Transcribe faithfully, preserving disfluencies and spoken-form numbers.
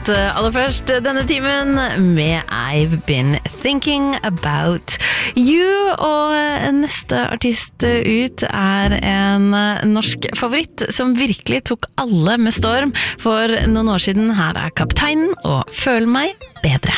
aller først denne timen med I've Been Thinking About You, og neste artist ut er en norsk favoritt som virkelig tok alle med storm for noen år siden. Her er Kapteinen og Føl meg bedre.